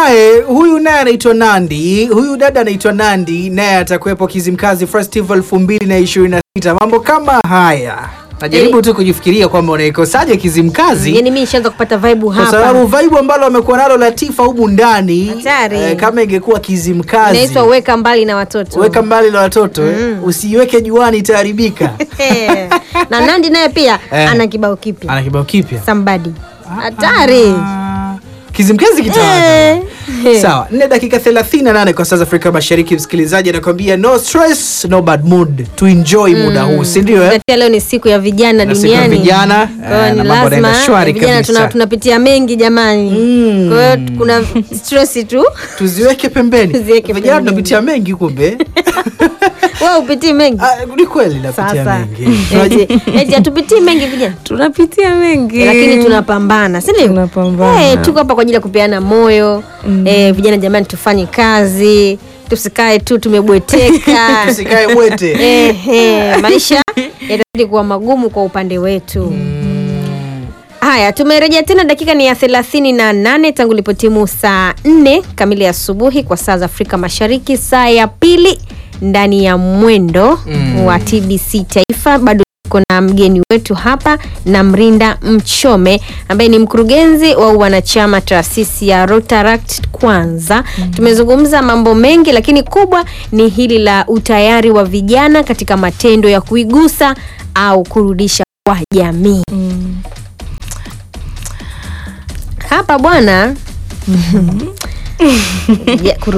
naye huyu naye anaitwa Nandi, huyu dada anaitwa Nandi, naye atakuwepo Kizimkazi Festival 2026. Mambo kama haya najaribu tu kujifikiria kwamba unaikosaje Kizimkazi. Yaani mimi nishaanza kupata vibe hapa. Kwa sababu vibe ambalo wamekuwa nalo Latifa humu ndani kama ingekuwa Kizimkazi. Inaitwa weka mbali na watoto. Weka mbali na watoto, usiweke juani itaharibika. Na Nandi naye pia ana kibao kipya. Ana kibao kipya. Somebody. Hatari. Kizimkazi kitawa. Sawa, 4 dakika 38 kwa saa za Afrika Mashariki. Msikilizaji anakuambia no stress, no bad mood. To enjoy muda huu, si ndio? Leo ni siku ya vijana duniani. Siku ya vijana, na mambo yanaenda shwari kabisa. Vijana tunapitia mengi jamani. Kwa hiyo kuna stress tu tuziweke pembeni. Vijana tunapitia mengi kumbe. Wewe upitii mengi? Ni kweli napitia mengi. Eti tupitii mengi vijana. Tunapitia mengi. Lakini tunapambana, si ndio? Tunapambana. Tuko hapa kwa ajili ya kupeana moyo. Vijana jamani, tufanye kazi. Tusikae tu tumebweteka. Tusikae bwete. Maisha yatazidi kuwa magumu kwa upande wetu. Haya, tumerejea tena, dakika ni ya 38 tangu lipotimu saa 4 kamili asubuhi kwa saa za Afrika Mashariki, saa ya pili ndani ya mwendo wa TBC Taifa. Bado kuna mgeni wetu hapa na Mrinda Mchome ambaye ni mkurugenzi wa wanachama taasisi ya Rotaract Kwanza. Tumezungumza mambo mengi, lakini kubwa ni hili la utayari wa vijana katika matendo ya kuigusa au kurudisha kwa jamii. Hapa bwana